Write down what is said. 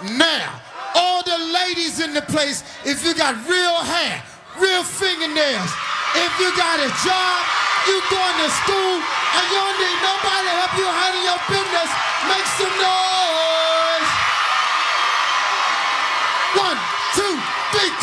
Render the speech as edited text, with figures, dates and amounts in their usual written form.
Now, all the ladies in the place, if you got real hair, real fingernails, if you got a job, you going to school, and you don't need nobody to help you handle your business, make some noise. 1, 2, 3.